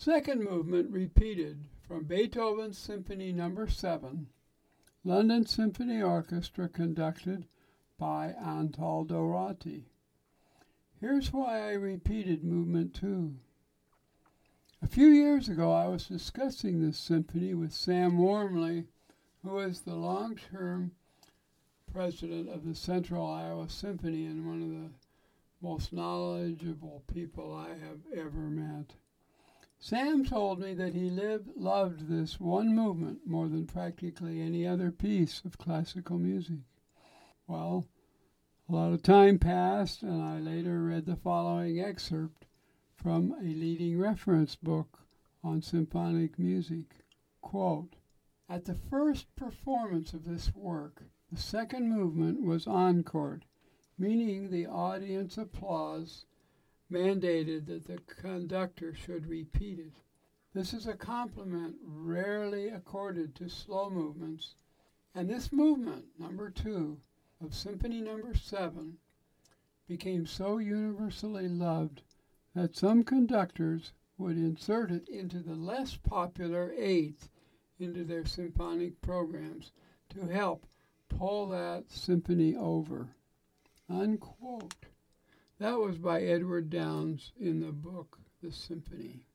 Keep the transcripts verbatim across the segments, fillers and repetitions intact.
Second movement repeated from Beethoven's Symphony Number seven, London Symphony Orchestra conducted by Antaldo Ratti. Here's why I repeated movement two. A few years ago, I was discussing this symphony with Sam Wormley, who is the long-term president of the Central Iowa Symphony and one of the most knowledgeable people I have ever met. Sam told me that he lived, loved this one movement more than practically any other piece of classical music. Well, a lot of time passed, and I later read the following excerpt from a leading reference book on symphonic music. Quote, "At the first performance of this work, the second movement was encored, meaning the audience applause mandated that the conductor should repeat it. This is a compliment rarely accorded to slow movements, and this movement, number two, of Symphony Number seven, became so universally loved that some conductors would insert it into the less popular eighth into their symphonic programs to help pull that symphony over." Unquote. That was by Edward Downes in the book, The Symphony.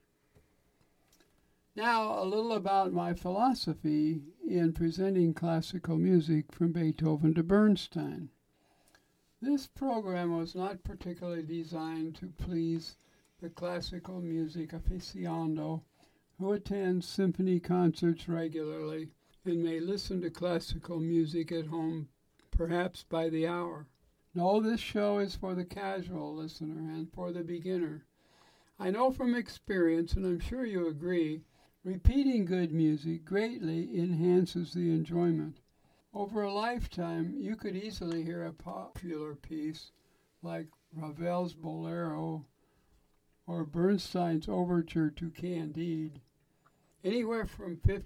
Now, a little about my philosophy in presenting classical music from Beethoven to Bernstein. This program was not particularly designed to please the classical music aficionado who attends symphony concerts regularly and may listen to classical music at home, perhaps by the hour. No, this show is for the casual listener and for the beginner. I know from experience, and I'm sure you agree, repeating good music greatly enhances the enjoyment. Over a lifetime, you could easily hear a popular piece like Ravel's Bolero or Bernstein's Overture to Candide anywhere from fifty